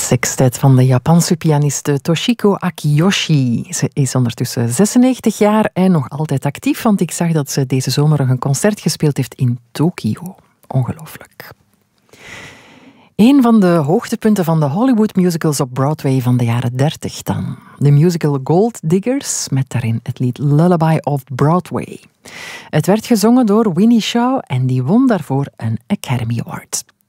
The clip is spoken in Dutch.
Sextet van de Japanse pianiste Toshiko Akiyoshi. Ze is ondertussen 96 jaar en nog altijd actief, want ik zag dat ze deze zomer een concert gespeeld heeft in Tokio. Ongelooflijk. Een van de hoogtepunten van de Hollywood musicals op Broadway van de jaren 30 dan. De musical Gold Diggers, met daarin het lied Lullaby of Broadway. Het werd gezongen door Winnie Shaw en die won daarvoor een Academy Award.